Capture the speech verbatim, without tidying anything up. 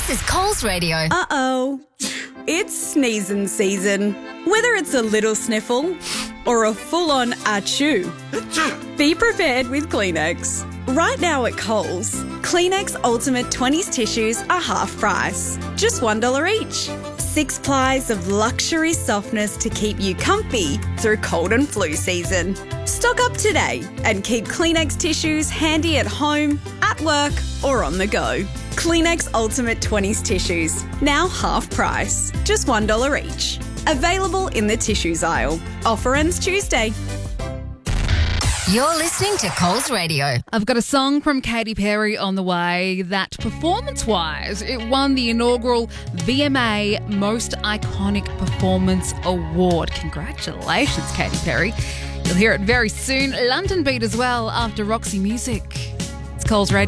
This is Coles Radio. Uh-oh. It's sneezing season. Whether it's a little sniffle or a full-on achoo, be prepared with Kleenex. Right now at Coles, Kleenex Ultimate twenties tissues are half price, just one dollar each. Six plies of luxury softness to keep you comfy through cold and flu season. Stock up today and keep Kleenex tissues handy at home, at work or on the go. Kleenex Ultimate twenties tissues, now half price, just one dollar each. Available in the tissues aisle. Offer ends Tuesday. You're listening to Coles Radio. I've got a song from Katy Perry on the way that, performance-wise, it won the inaugural V M A Most Iconic Performance Award. Congratulations, Katy Perry. You'll hear it very soon. London Beat as well after Roxy Music. It's Coles Radio.